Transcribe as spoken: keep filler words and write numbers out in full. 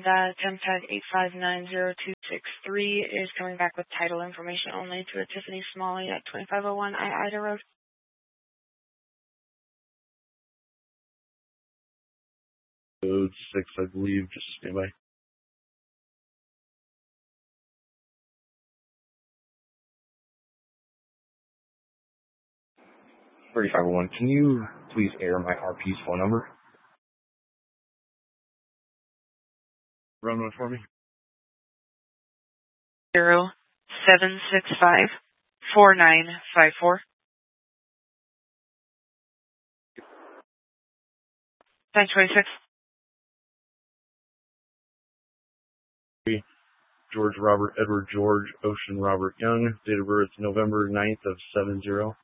that temp tag eight five nine zero two six three is coming back with title information only to a Tiffany Smalley at twenty-five oh one I Ida Road. Code six, I believe. Just stand by. thirty-five oh one, can you please air my R P's phone number? Run one for me. Zero seven six five four nine five four. Nine twenty six. George Robert Edward George Ocean Robert Young. Date of birth November ninth of seven zero.